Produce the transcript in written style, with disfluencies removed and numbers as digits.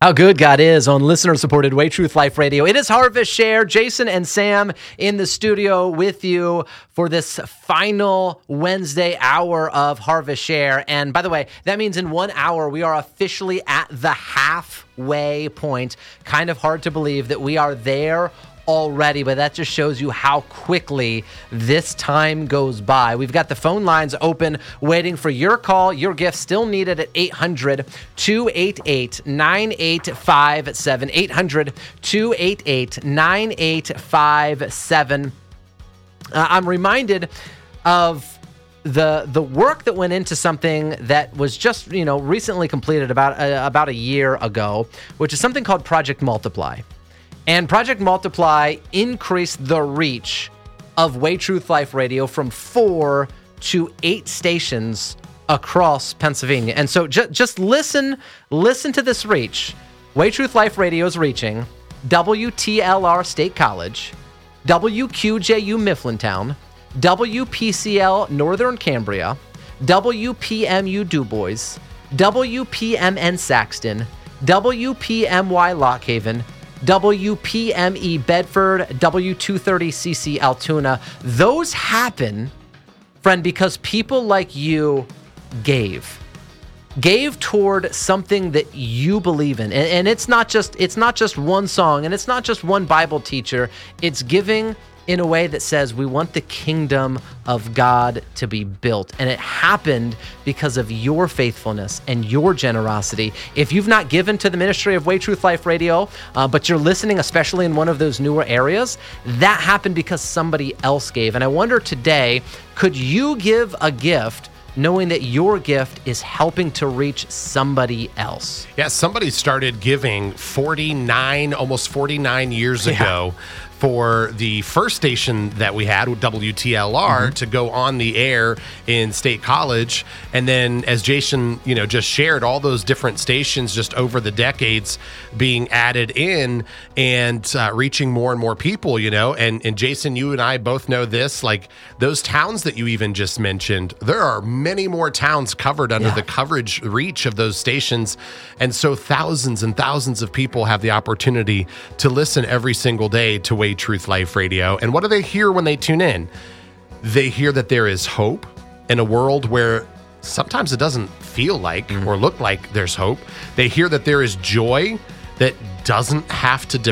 How good God is on listener-supported Way Truth Life Radio. It is Harvest Share. Jason and Sam in the studio with you for this final Wednesday hour of Harvest Share. And by the way, that means in 1 hour, we are officially at the halfway point. Kind of hard to believe that we are there already, but that just shows you how quickly this time goes by. We've got the phone lines open, waiting for your call. Your gift still needed at 800-288-9857. 800-288-9857. I'm reminded of the work that went into something that was just recently completed about a year ago, which is something called Project Multiply. And Project Multiply increased the reach of Way Truth Life Radio from 4 to 8 stations across Pennsylvania. And so just listen to this reach. Way Truth Life Radio is reaching WTLR State College, WQJU Mifflintown, WPCL Northern Cambria, WPMU DuBois, WPMN Saxton, WPMY Lock Haven, WPME Bedford, W230CC Altoona. Those happen, friend, because people like you gave toward something that you believe in. And it's not just one song, and it's not just one Bible teacher. It's giving in a way that says we want the kingdom of God to be built. And it happened because of your faithfulness and your generosity. If you've not given to the ministry of Way Truth Life Radio, but you're listening, especially in one of those newer areas, that happened because somebody else gave. And I wonder today, could you give a gift knowing that your gift is helping to reach somebody else? Yeah, somebody started giving almost 49 years ago for the first station that we had with WTLR to go on the air in State College. And then as Jason, just shared, all those different stations just over the decades being added in and reaching more and more people, and Jason, you and I both know this, like those towns that you even just mentioned, there are many more towns covered under the coverage reach of those stations. And so thousands and thousands of people have the opportunity to listen every single day to Way Truth Life Radio. And what do they hear when they tune in? They hear that there is hope in a world where sometimes it doesn't feel like or look like there's hope. They hear that there is joy that doesn't have to